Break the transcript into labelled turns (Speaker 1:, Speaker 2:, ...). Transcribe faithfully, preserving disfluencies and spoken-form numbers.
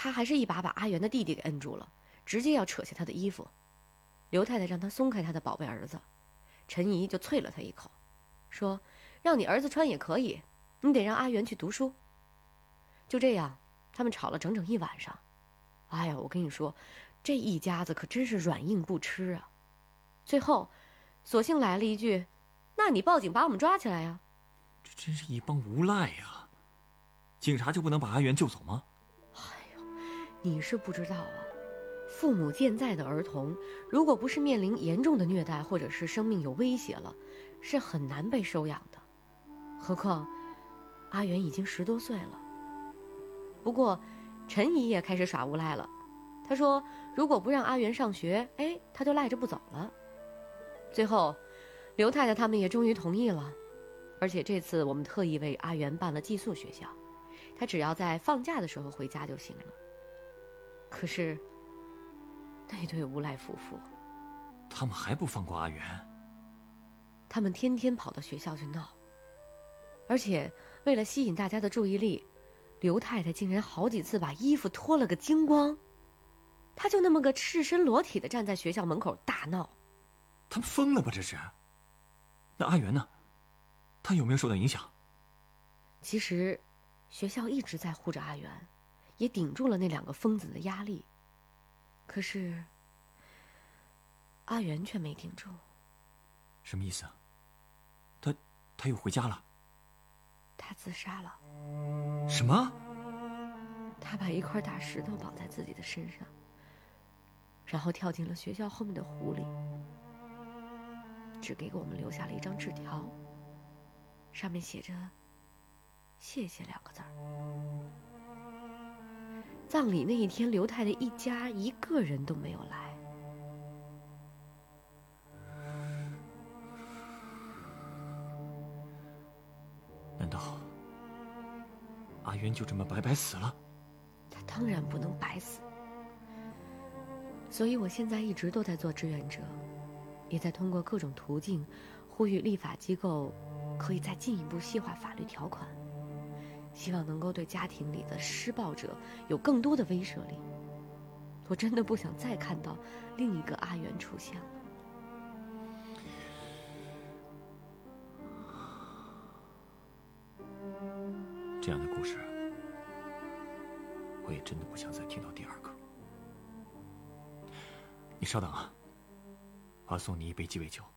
Speaker 1: 他还是一把把阿元的弟弟给摁住了，直接要扯下他的衣服。刘太太让他松开他的宝贝儿子，陈姨就啐了他一口，说让你儿子穿也可以，你得让阿元去读书。就这样他们吵了整整一晚上。哎呀，我跟你说，这一家子可真是软硬不吃啊。最后索性来了一句，那你报警把我们抓起来呀。
Speaker 2: 这真是一帮无赖呀！警察就不能把阿元救走吗？
Speaker 1: 哎呦，你是不知道啊，父母健在的儿童，如果不是面临严重的虐待或者是生命有威胁了，是很难被收养的。何况阿元已经十多岁了。不过陈姨也开始耍无赖了，她说如果不让阿元上学，哎，她就赖着不走了。最后刘太太他们也终于同意了，而且这次我们特意为阿元办了寄宿学校，他只要在放假的时候回家就行了。可是那对无赖夫妇，
Speaker 2: 他们还不放过阿元？
Speaker 1: 他们天天跑到学校去闹，而且为了吸引大家的注意力，刘太太竟然好几次把衣服脱了个精光，她就那么个赤身裸体的站在学校门口大闹。
Speaker 2: 他们疯了吧这是？那阿元呢？他有没有受到影响？
Speaker 1: 其实学校一直在护着阿元，也顶住了那两个疯子的压力，可是阿元却没顶住。
Speaker 2: 什么意思啊？他他又回家了？
Speaker 1: 他自杀了。
Speaker 2: 什么？
Speaker 1: 他把一块大石头绑在自己的身上，然后跳进了学校后面的湖里，只给我们留下了一张纸条，上面写着谢谢两个字儿。葬礼那一天，刘太太一家一个人都没有来。
Speaker 2: 难道阿元就这么白白死了？
Speaker 1: 他当然不能白死，所以我现在一直都在做志愿者，也在通过各种途径呼吁立法机构可以再进一步细化法律条款，希望能够对家庭里的施暴者有更多的威慑力。我真的不想再看到另一个阿元出现了。
Speaker 2: 这样的故事我也真的不想再听到第二个。你稍等啊，我要送你一杯鸡尾酒。